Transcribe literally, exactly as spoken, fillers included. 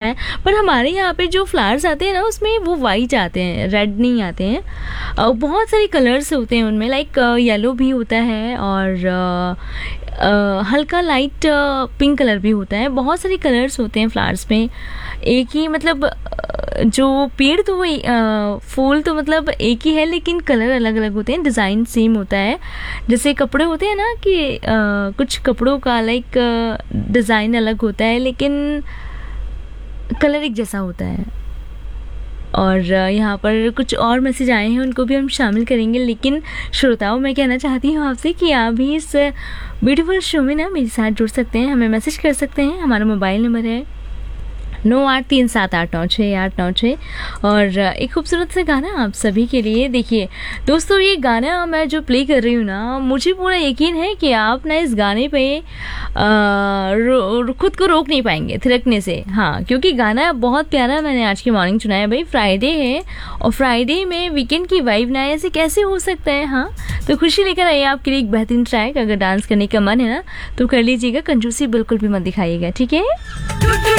है, पर हमारे यहाँ पे जो फ्लावर्स आते हैं ना उसमें वो वाइट आते हैं, रेड नहीं आते हैं। uh, बहुत सारे कलर्स होते हैं उनमें, लाइक येलो भी होता है और uh, uh, हल्का लाइट पिंक कलर भी होता है। बहुत सारे कलर्स होते हैं फ्लावर्स में। एक ही मतलब जो पेड़ तो वो फूल तो मतलब एक ही है, लेकिन कलर अलग अलग होते हैं, डिज़ाइन सेम होता है। जैसे कपड़े होते हैं ना कि आ, कुछ कपड़ों का लाइक डिज़ाइन अलग होता है लेकिन कलर एक जैसा होता है। और यहाँ पर कुछ और मैसेज आए हैं, उनको भी हम शामिल करेंगे। लेकिन श्रोताओं, मैं कहना चाहती हूँ आपसे कि आप भी इस ब्यूटीफुल शो में ना मेरे साथ जुड़ सकते हैं, हमें मैसेज कर सकते हैं। हमारा मोबाइल नंबर है नौ आठ तीन सात आठ नौ छः आठ नौ छः। और एक खूबसूरत सा गाना आप सभी के लिए। देखिए दोस्तों, ये गाना मैं जो प्ले कर रही हूँ ना, मुझे पूरा यकीन है कि आप ना इस गाने पे खुद को रोक नहीं पाएंगे थिरकने से। हाँ, क्योंकि गाना बहुत प्यारा मैंने आज की मॉर्निंग चुना है। भाई फ्राइडे है और फ्राइडे में वीकेंड की वाइब ना ऐसे कैसे हो सकता है। हाँ, तो खुशी लेकर आइए आपके लिए एक बेहतरीन ट्रैक। अगर डांस करने का मन है ना तो कर लीजिएगा, कंजूसी बिल्कुल भी मत दिखाइएगा, ठीक है।